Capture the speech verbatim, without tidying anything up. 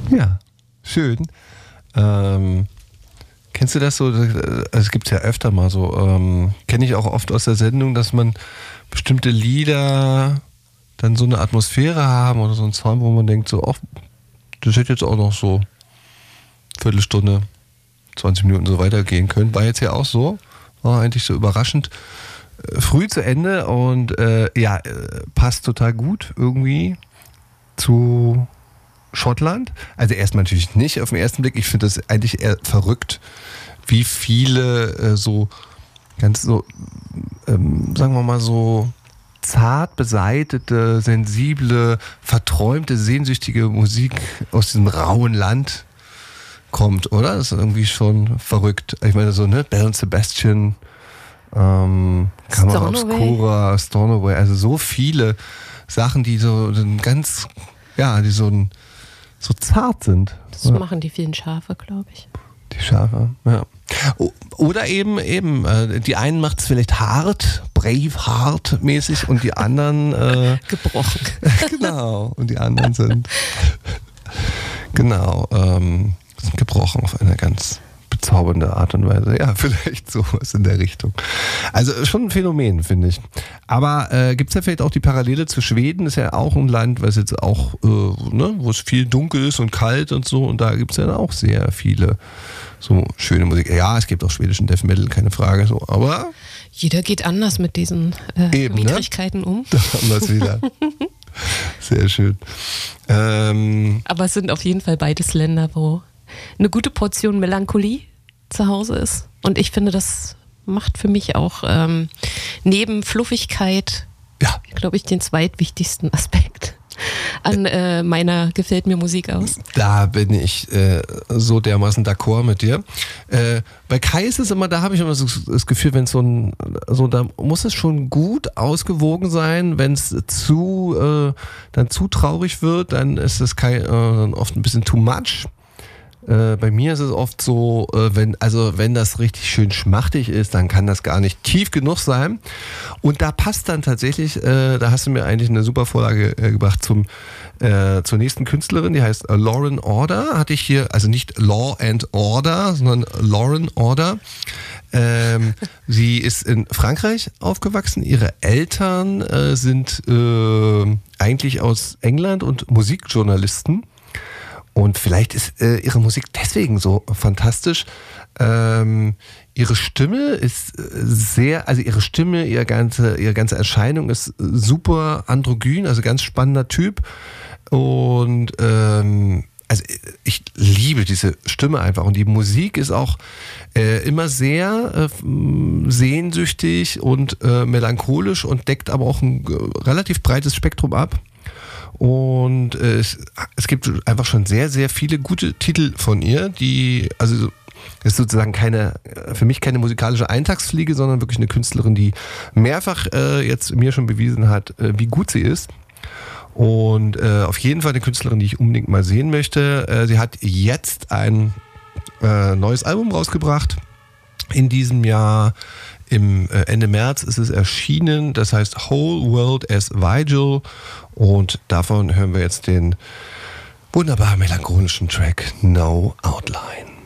Ja, schön. Ähm, kennst du das so? Es gibt es ja öfter mal so. Ähm, Kenne ich auch oft aus der Sendung, dass man bestimmte Lieder dann so eine Atmosphäre haben oder so einen Sound, wo man denkt so, ach, das hätte jetzt auch noch so Viertelstunde, zwanzig Minuten so weitergehen können. War jetzt ja auch so. War eigentlich so überraschend äh, früh zu Ende und äh, ja, äh, passt total gut irgendwie zu Schottland. Also erstmal natürlich nicht auf den ersten Blick. Ich finde das eigentlich eher verrückt, wie viele äh, so ganz so, ähm, sagen wir mal so zart beseitete, sensible, verträumte, sehnsüchtige Musik aus diesem rauen Land kommt, oder? Das ist irgendwie schon verrückt. Ich meine so, ne, Belle und Sebastian, ähm, Camera Obscura, Stornoway, also so viele Sachen, die so ganz, ja, die so, so zart sind. Das oder? Machen die vielen Schafe, glaube ich. Die Schafe, ja. Oder eben, eben, äh, die einen macht es vielleicht hart, Braveheart-mäßig und die anderen äh, gebrochen. Genau, und die anderen sind genau, ähm, sind gebrochen auf eine ganz bezaubernde Art und Weise. Ja, vielleicht sowas in der Richtung. Also schon ein Phänomen, finde ich. Aber äh, gibt es ja vielleicht auch die Parallele zu Schweden? Ist ja auch ein Land, was jetzt auch, äh, ne, wo es viel dunkel ist und kalt und so. Und da gibt es ja auch sehr viele so schöne Musik. Ja, es gibt auch schwedischen Death Metal, keine Frage. So, aber jeder geht anders mit diesen äh, Eben, Widrigkeiten, ne? Um. Da haben wir es wieder. Sehr schön. Ähm, aber es sind auf jeden Fall beides Länder, wo eine gute Portion Melancholie zu Hause ist. Und ich finde, das macht für mich auch ähm, neben Fluffigkeit, ja, glaube ich, den zweitwichtigsten Aspekt an äh, meiner gefällt mir Musik aus. Da bin ich äh, so dermaßen d'accord mit dir. Äh, bei Kai ist es immer, da habe ich immer so das Gefühl, wenn es so ein, so, da muss es schon gut ausgewogen sein. Wenn es zu, äh, dann zu traurig wird, dann ist es Kai äh, oft ein bisschen too much. Äh, bei mir ist es oft so, äh, wenn, also wenn das richtig schön schmachtig ist, dann kann das gar nicht tief genug sein. Und da passt dann tatsächlich, äh, da hast du mir eigentlich eine super Vorlage äh, gebracht zum, äh, zur nächsten Künstlerin, die heißt äh, Lauren Order. Hatte ich hier, also nicht Law and Order, sondern Lauren Order. Ähm, sie ist in Frankreich aufgewachsen. Ihre Eltern äh, sind äh, eigentlich aus England und Musikjournalisten. Und vielleicht ist äh, ihre Musik deswegen so fantastisch. Ähm, ihre Stimme ist sehr, also ihre Stimme, ihre ganze, ihre ganze Erscheinung ist super androgyn, also ganz spannender Typ. Und ähm, also ich liebe diese Stimme einfach. Und die Musik ist auch äh, immer sehr äh, sehnsüchtig und äh, melancholisch und deckt aber auch ein äh, relativ breites Spektrum ab. Und äh, es, es gibt einfach schon sehr, sehr viele gute Titel von ihr, die, also das ist sozusagen keine, für mich keine musikalische Eintagsfliege, sondern wirklich eine Künstlerin, die mehrfach äh, jetzt mir schon bewiesen hat, äh, wie gut sie ist. Und äh, auf jeden Fall eine Künstlerin, die ich unbedingt mal sehen möchte. Äh, sie hat jetzt ein äh, neues Album rausgebracht in diesem Jahr. Im Ende März ist es erschienen, das heißt Whole World as Vigil und davon hören wir jetzt den wunderbar melancholischen Track No Outline.